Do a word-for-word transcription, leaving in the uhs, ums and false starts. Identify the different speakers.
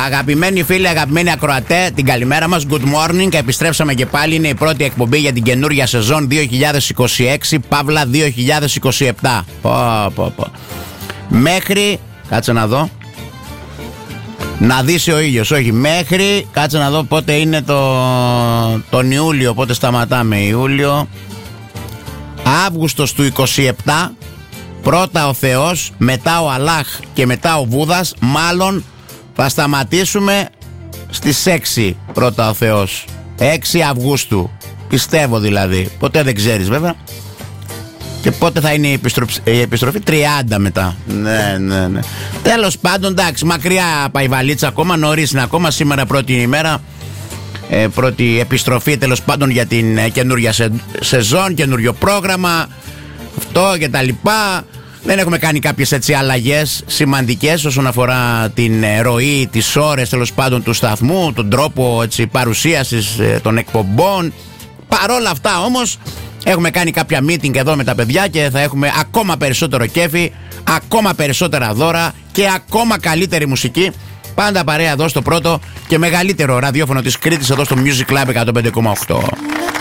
Speaker 1: Αγαπημένοι φίλοι, αγαπημένοι ακροατέ, την καλημέρα μας. Good morning. Επιστρέψαμε και πάλι. Είναι η πρώτη εκπομπή για την καινούρια σεζόν δύο χιλιάδες είκοσι έξι Παύλα δύο χιλιάδες είκοσι επτά. Πω, πω, πω. Μέχρι. Κάτσε να δω. Να δύσει ο ήλιος. Όχι, μέχρι. Κάτσε να δω πότε είναι το, τον Ιούλιο. Πότε σταματάμε. Ιούλιο. Αύγουστος του είκοσι επτά. Πρώτα ο Θεός, μετά ο Αλλάχ και μετά ο Βούδας. Μάλλον θα σταματήσουμε στις έξι πρώτα ο Θεός. έξι Αυγούστου. Πιστεύω δηλαδή. Ποτέ δεν ξέρεις βέβαια. Και πότε θα είναι η επιστροφή, η επιστροφή τριάντα μετά. Ναι, ναι, ναι. Τέλος πάντων, εντάξει, μακριά πάει η βαλίτσα ακόμα. Νωρίς είναι ακόμα. Σήμερα πρώτη ημέρα. Ε, πρώτη επιστροφή τέλος πάντων για την ε, καινούρια σε, σεζόν, καινούριο πρόγραμμα. Αυτό και τα λοιπά. Δεν έχουμε κάνει κάποιες έτσι αλλαγές σημαντικές όσον αφορά την ε, ροή, τις ώρες τέλος πάντων του σταθμού, τον τρόπο έτσι, παρουσίασης ε, των εκπομπών. Παρόλα αυτά όμως έχουμε κάνει κάποια meeting εδώ με τα παιδιά και θα έχουμε ακόμα περισσότερο κέφι, ακόμα περισσότερα δώρα και ακόμα καλύτερη μουσική. Πάντα παρέα εδώ στο πρώτο και μεγαλύτερο ραδιόφωνο της Κρήτης, εδώ στο Music Club εκατόν πέντε κόμμα οκτώ.